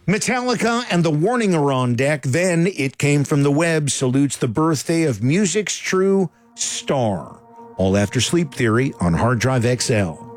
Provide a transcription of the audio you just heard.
Metallica and The Warning are on deck. Then It Came From the Web salutes the birthday of music's true star. All after Sleep Theory on Hard Drive XL.